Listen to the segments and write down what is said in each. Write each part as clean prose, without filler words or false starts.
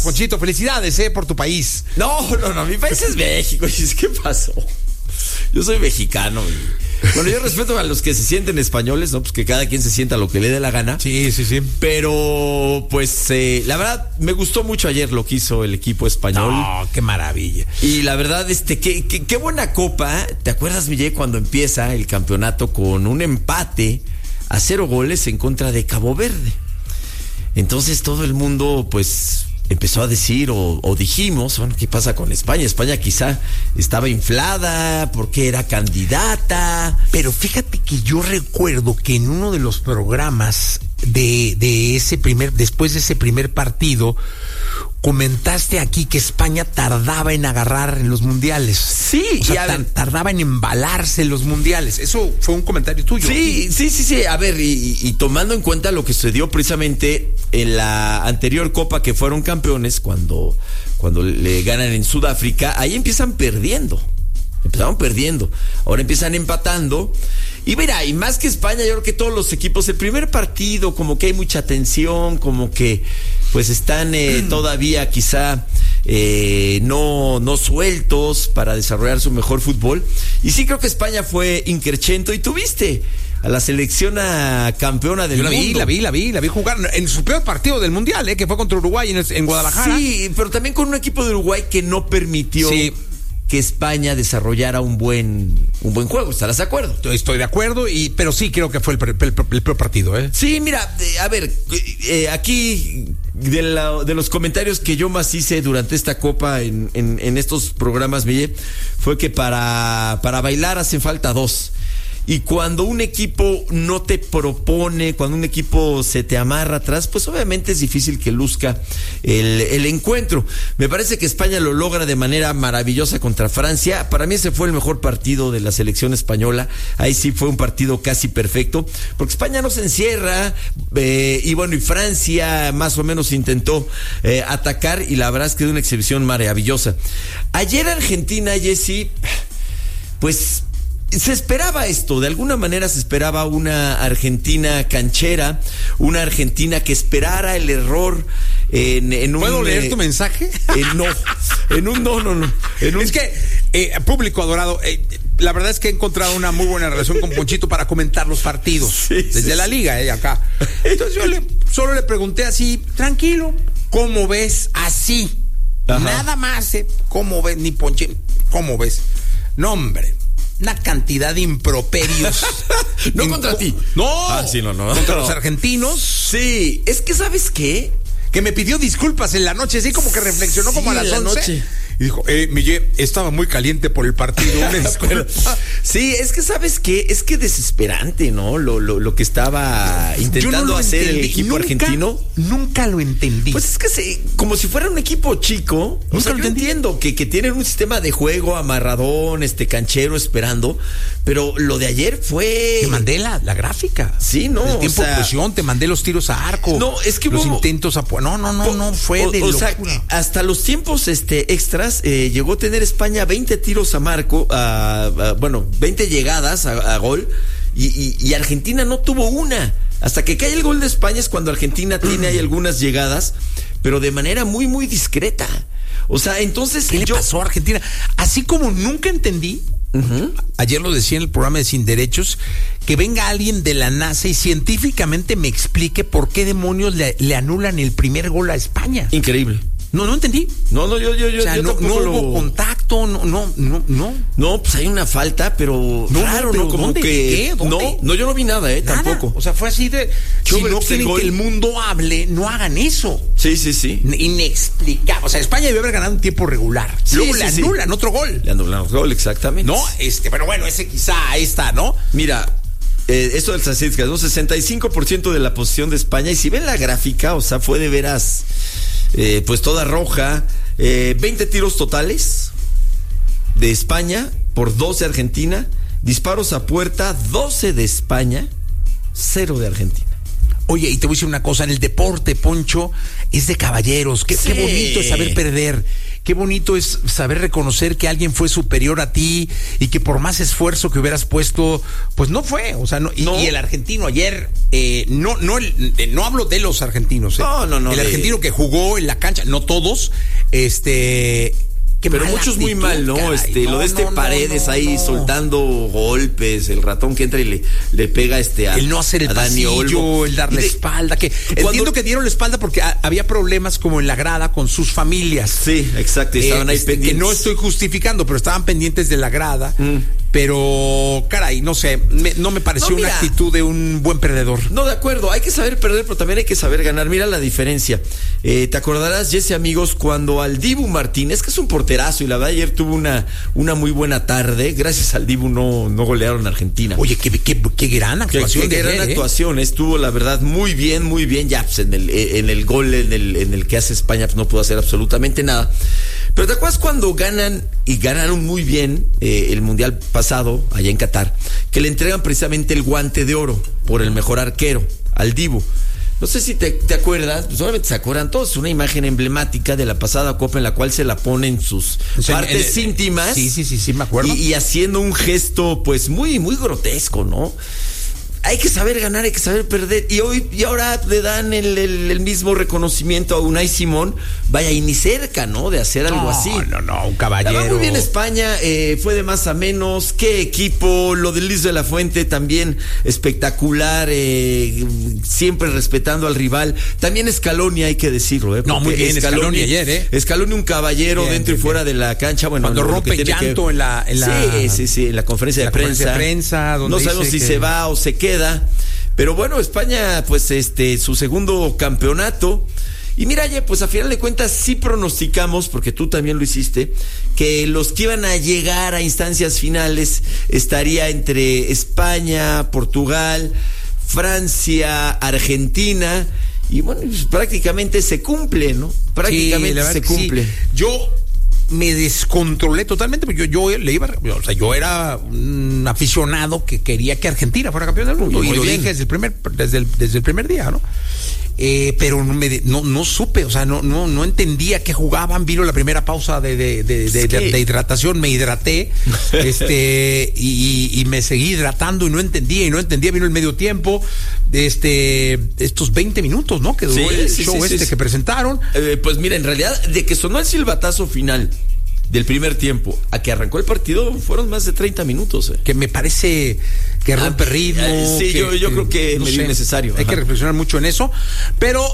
Ponchito. Felicidades, por tu país. No, mi país es México. ¿Qué pasó? Yo soy mexicano. Bueno, yo respeto a los que se sienten españoles, ¿no? Pues que cada quien se sienta lo que le dé la gana. Sí. Pero, pues, la verdad, me gustó mucho ayer lo que hizo el equipo español. No, qué maravilla. Y la verdad, qué buena copa. ¿Te acuerdas, Miguel, cuando empieza el campeonato con un empate a 0 goles en contra de Cabo Verde? Entonces todo el mundo, pues, empezó a decir o dijimos, bueno, ¿qué pasa con España? España quizá estaba inflada porque era candidata. Pero fíjate que yo recuerdo que en uno de los programas de ese después de ese primer partido, comentaste aquí que España tardaba en agarrar en los mundiales. Sí, o sea, tardaba en embalarse en los mundiales. Eso fue un comentario tuyo. Sí. A ver, y tomando en cuenta lo que sucedió precisamente en la anterior Copa, que fueron campeones cuando le ganan en Sudáfrica, ahí empezaron perdiendo. Ahora empiezan empatando. Y mira, y más que España, yo creo que todos los equipos, el primer partido, como que hay mucha tensión, como que pues están todavía quizá no sueltos para desarrollar su mejor fútbol. Y sí creo que España fue increchento. Y tuviste a la selección campeona del mundo. La vi jugar en su peor partido del mundial, que fue contra Uruguay en Guadalajara. Sí, pero también con un equipo de Uruguay que no permitió que España desarrollara un buen juego. ¿Estarás de acuerdo? Estoy de acuerdo, pero sí creo que fue el peor partido, Sí, mira, a ver, aquí de los comentarios que yo más hice durante esta Copa en estos programas, Miguel, fue que para bailar hacen falta 2. Y cuando un equipo no te propone, cuando un equipo se te amarra atrás, pues obviamente es difícil que luzca el encuentro. Me parece que España lo logra de manera maravillosa contra Francia. Para mí ese fue el mejor partido de la selección española. Ahí sí fue un partido casi perfecto, porque España no se encierra, y Francia más o menos intentó atacar, y la verdad es que de una exhibición maravillosa. Ayer Argentina, Jessy, pues se esperaba esto, de alguna manera se esperaba una Argentina canchera, una Argentina que esperara el error en un... ¿Puedo leer tu mensaje? No. Es que, público adorado, la verdad es que he encontrado una muy buena relación con Ponchito para comentar los partidos, desde la liga, acá. Entonces yo solo le pregunté así, tranquilo, ¿cómo ves? Así, nada más, ¿cómo ves? Ni Ponchito, ¿cómo ves? No, hombre, una cantidad de improperios. No contra ti. No. No. Contra los argentinos. Sí, es que ¿sabes qué? Que me pidió disculpas en la noche, así como que reflexionó como a las 11. Noche. Y dijo, Miguel, estaba muy caliente por el partido. Sí, es que ¿sabes qué? Es que desesperante, ¿no? Lo que estaba intentando hacer el equipo argentino. Nunca lo entendí. Pues es que como si fuera un equipo chico. O sea, yo entiendo que tienen un sistema de juego amarradón, canchero, esperando. Pero lo de ayer fue... Te mandé la gráfica. Sí, no. El tiempo de presión, te mandé los tiros a arco. No, es que los intentos a... No, fue de locura. Sea, hasta los tiempos extras llegó a tener España 20 tiros a marco, 20 llegadas a gol, y Argentina no tuvo una. Hasta que cae el gol de España es cuando Argentina tiene ahí algunas llegadas, pero de manera muy, muy discreta. O sea, entonces... ¿Qué le pasó a Argentina? Así como nunca entendí, ayer lo decía en el programa de Sin Derechos, que venga alguien de la NASA y científicamente me explique por qué demonios le anulan el primer gol a España. Increíble. No entendí. No, yo o sea, no hubo contacto, no. No, pues hay una falta, pero raro, pero ¿no? Como ¿dónde? que... ¿Qué? ¿Dónde? No, yo no vi nada, nada. Tampoco. O sea, fue así de... Si no quieren que el mundo hable, no hagan eso. Sí. Inexplicable. O sea, España debió haber ganado un tiempo regular. Luego le anulan otro gol. Le anulan otro gol, exactamente. No, pero bueno, ese quizá ahí está, ¿no? Mira... esto de las estadísticas, ¿no? 65% de la posición de España, y si ven la gráfica, o sea, fue de veras pues toda roja. 20 tiros totales de España por 12 de Argentina, disparos a puerta 12 de España, 0 de Argentina. Oye, y te voy a decir una cosa, en el deporte, Poncho, es de caballeros. Qué bonito es saber perder. qué bonito es saber reconocer que alguien fue superior a ti y que por más esfuerzo que hubieras puesto, pues no fue. O sea, y el argentino ayer, no hablo de los argentinos. No. El argentino que jugó en la cancha, no todos, pero muchos muy mal, ¿no? Caray, lo de Paredes ahí soltando golpes, el ratón que entra y le pega a el no hacer el pasillo, Olmo, el darle espalda, entiendo que dieron la espalda porque había problemas como en la grada con sus familias. Sí, exacto, estaban ahí pendientes. Que no estoy justificando, pero estaban pendientes de la grada. Pero, caray, no sé, no me pareció una actitud de un buen perdedor. No, de acuerdo, hay que saber perder, pero también hay que saber ganar. Mira la diferencia. Te acordarás, Jesse, amigos, cuando al Dibu Martínez, que es un porterazo, y la verdad ayer tuvo una muy buena tarde, gracias al Dibu no golearon a Argentina. Oye, qué gran actuación. Qué gran actuación, estuvo la verdad muy bien, ya pues, en el gol en el que hace España pues, no pudo hacer absolutamente nada. Pero ¿te acuerdas cuando ganaron muy bien el Mundial pasado, allá en Qatar, que le entregan precisamente el guante de oro por el mejor arquero, al Dibu? No sé si te acuerdas, pues obviamente se acuerdan todos, una imagen emblemática de la pasada Copa en la cual se la pone en sus partes íntimas. Sí, me acuerdo. Y haciendo un gesto, pues, muy, muy grotesco, ¿no? Hay que saber ganar, hay que saber perder. Y ahora le dan el mismo reconocimiento a Unai Simón. Vaya, y ni cerca, ¿no? De hacer algo así. No, un caballero. Muy bien España, fue de más a menos. Qué equipo, lo de Luis de la Fuente también espectacular, siempre respetando al rival. También Scaloni, hay que decirlo, No, muy bien Scaloni ayer, Scaloni, un caballero bien, dentro y fuera de la cancha. Bueno, cuando rompe llanto en la Sí, en la conferencia de prensa. Donde no sabemos si se va o se queda. Pero bueno, España, pues su segundo campeonato. Y mira, pues a final de cuentas sí pronosticamos, porque tú también lo hiciste, que los que iban a llegar a instancias finales estaría entre España, Portugal, Francia, Argentina. Y bueno, pues prácticamente se cumple, ¿no? Prácticamente se cumple. Sí. Yo me descontrolé totalmente, porque yo era un aficionado que quería que Argentina fuera campeón del mundo, y lo dije desde el primer día, ¿no? Pero no supe, o sea, no entendía que jugaban. Vino la primera pausa de hidratación, me hidraté, y me seguí hidratando y no entendía. Vino el medio tiempo, estos 20 minutos, ¿no? Que duró el show que presentaron. Pues mira, en realidad, de que sonó el silbatazo final del primer tiempo a que arrancó el partido fueron más de 30 minutos. Que me parece que rompe ritmo. Sí, yo creo que es medio innecesario. Hay que reflexionar mucho en eso. Pero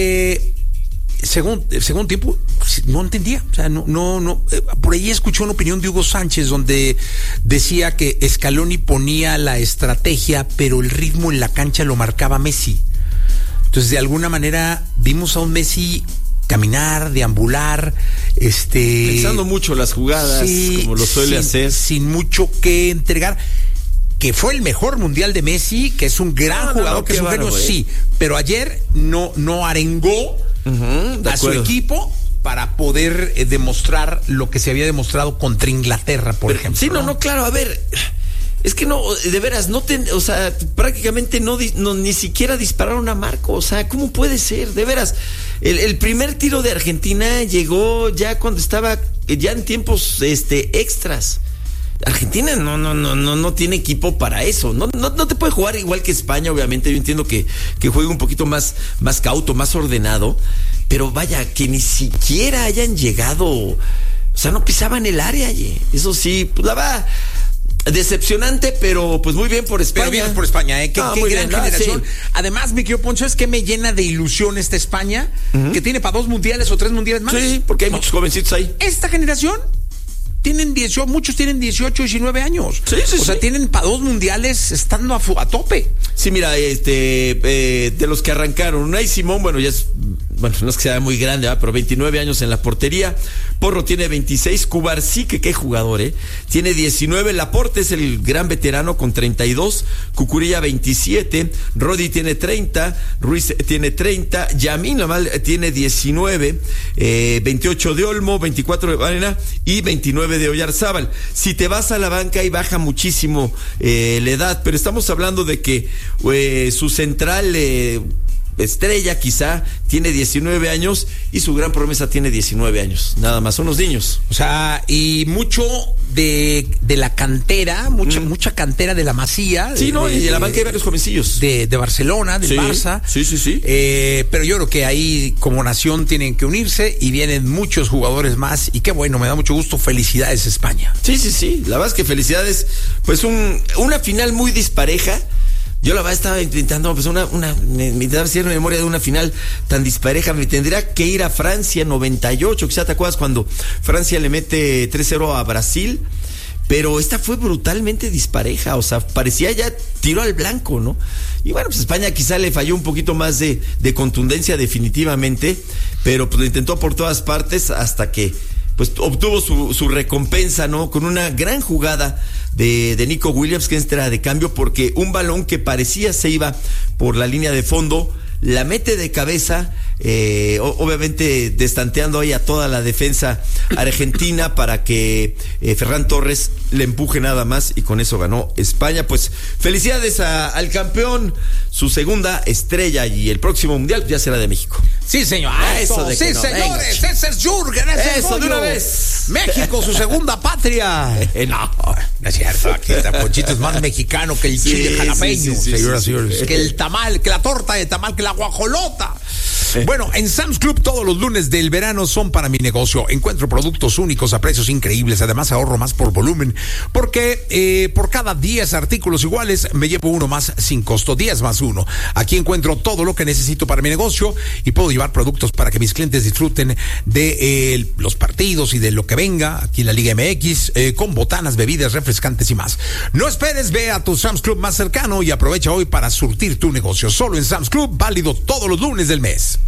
segundo tiempo no entendía. O sea, no. Por ahí escuché una opinión de Hugo Sánchez donde decía que Scaloni ponía la estrategia, pero el ritmo en la cancha lo marcaba Messi. Entonces, de alguna manera, vimos a un Messi caminar, deambular, pensando mucho las jugadas, como lo suele hacer, sin mucho que entregar. Que fue el mejor mundial de Messi, que es un gran jugador, que es un genio, sí, pero ayer no arengó a su equipo para poder demostrar lo que se había demostrado contra Inglaterra, por ejemplo. Sí, claro, a ver. Es que no, de veras, o sea, prácticamente ni siquiera dispararon a Marco. O sea, ¿cómo puede ser? De veras, el primer tiro de Argentina llegó ya cuando estaba ya en tiempos extras. Argentina no tiene equipo para eso. No te puede jugar igual que España, obviamente. Yo entiendo que juegue un poquito más cauto, más ordenado. Pero vaya, que ni siquiera hayan llegado. O sea, no pisaban el área. Eso sí, pues la va. Decepcionante, pero pues muy bien por España. Pero bien por España, qué gran generación. Sí. Además, mi querido Poncho, es que me llena de ilusión esta España, que tiene para 2 mundiales o 3 mundiales más. Sí, porque hay muchos jovencitos ahí. Esta generación muchos tienen 18, 19 años. Sí, o sea, tienen para 2 mundiales estando a tope. Sí, mira, de los que arrancaron, Unai Simón, no es que sea muy grande, pero 29 años en la portería. Porro tiene 26, Cubarsí, qué jugador, tiene 19, Laporte es el gran veterano con 32, Cucurella 27, Rodi tiene 30, Ruiz tiene 30, Yamín Lamal tiene 19, 28 de Olmo, 24 de Varela y 29 de Oyarzábal. Si te vas a la banca y baja muchísimo la edad, pero estamos hablando de que su central estrella quizá tiene 19 años y su gran promesa tiene 19 años, nada más, son unos niños. O sea, y mucho de la cantera, mucha cantera de la Masía. Sí, y de la banca hay varios jovencillos. De Barcelona, del Barça. Sí. Pero yo creo que ahí como nación tienen que unirse y vienen muchos jugadores más y qué bueno, me da mucho gusto, felicidades España. Sí, la verdad es que felicidades, pues una final muy dispareja. Yo la verdad estaba intentando, pues me daba cierta memoria de una final tan dispareja. Me tendría que ir a Francia 98, quizá te acuerdas cuando Francia le mete 3-0 a Brasil, pero esta fue brutalmente dispareja, o sea, parecía ya tiro al blanco, ¿no? Y bueno, pues España quizá le falló un poquito más de contundencia definitivamente, pero pues lo intentó por todas partes hasta que pues obtuvo su recompensa, ¿no? Con una gran jugada de Nico Williams, que entra de cambio, porque un balón que parecía se iba por la línea de fondo, la mete de cabeza, obviamente destanteando ahí a toda la defensa argentina para que Ferran Torres le empuje nada más, y con eso ganó España. Pues felicidades al campeón, su segunda estrella, y el próximo mundial ya será de México. Sí, señor. Eso de que sí, no, señores, venga. ese es Jürgen, Eso de una vez. México, su segunda patria. No es cierto, aquí está Ponchito, es más mexicano que el chile jalapeño, señoras y señores. Que el tamal, que la torta de tamal, que la guajolota. Bueno, en Sam's Club todos los lunes del verano son para mi negocio. Encuentro productos únicos a precios increíbles. Además ahorro más por volumen, porque por cada 10 artículos iguales me llevo uno más sin costo, 10 más 1. Aquí encuentro todo lo que necesito para mi negocio y puedo llevar productos para que mis clientes disfruten de los partidos y de lo que venga aquí en la Liga MX, con botanas, bebidas, refrescantes y más. No esperes, ve a tu Sam's Club más cercano y aprovecha hoy para surtir tu negocio. Solo en Sam's Club, válido todos los lunes del mes.